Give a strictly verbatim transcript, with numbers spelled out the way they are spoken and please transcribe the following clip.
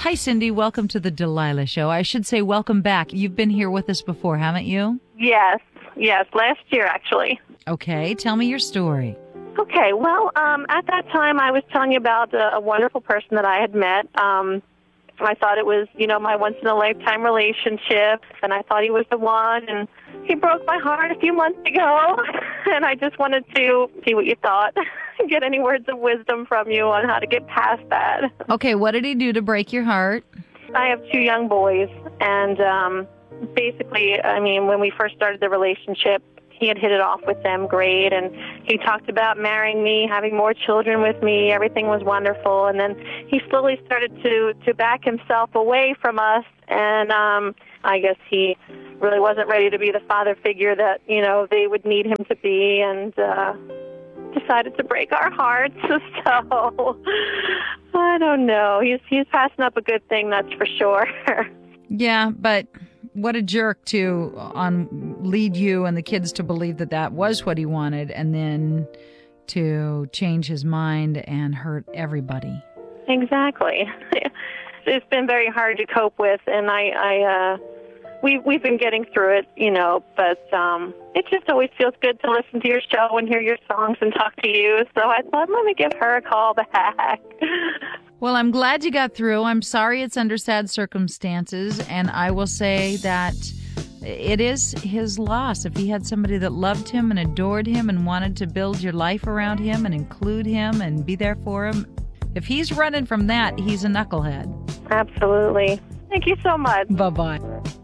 Hi, Cindy. Welcome to the Delilah Show. I should say welcome back. You've been here with us before, haven't you? Yes, yes, last year actually. Okay, tell me your story. Okay, well, um, at that time I was telling you about a, a wonderful person that I had met. Um, I thought it was, you know, my once-in-a-lifetime relationship, and I thought he was the one, and he broke my heart a few months ago, and I just wanted to see what you thought, get any words of wisdom from you on how to get past that. Okay, what did he do to break your heart? I have two young boys, and um, basically, I mean, when we first started the relationship, he had hit it off with them great, and he talked about marrying me, having more children with me. Everything was wonderful, and then he slowly started to, to back himself away from us, and um, I guess he really wasn't ready to be the father figure that, you know, they would need him to be, and uh, decided to break our hearts. So, I don't know. He's, he's passing up a good thing, that's for sure. Yeah, but what a jerk to on lead you and the kids to believe that that was what he wanted, and then to change his mind and hurt everybody. Exactly. It's been very hard to cope with, and I, I uh, we we've been getting through it, you know. But um, it just always feels good to listen to your show and hear your songs and talk to you. So I thought, let me give her a call back. Well, I'm glad you got through. I'm sorry it's under sad circumstances, and I will say that it is his loss. If he had somebody that loved him and adored him and wanted to build your life around him and include him and be there for him, if he's running from that, he's a knucklehead. Absolutely. Thank you so much. Bye-bye.